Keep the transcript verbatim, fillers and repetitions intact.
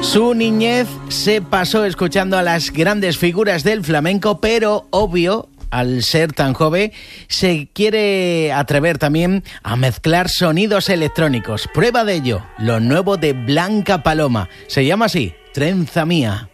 Su niñez se pasó escuchando a las grandes figuras del flamenco, pero obvio, al ser tan joven, se quiere atrever también a mezclar sonidos electrónicos. Prueba de ello, lo nuevo de Blanca Paloma. Se llama así, Trenza Mía.